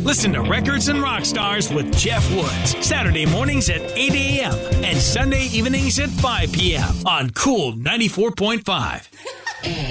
Listen to Records and Rock Stars with Jeff Woods. Saturday mornings at 8 a.m. and Sunday evenings at 5 p.m. on Cool 94.5.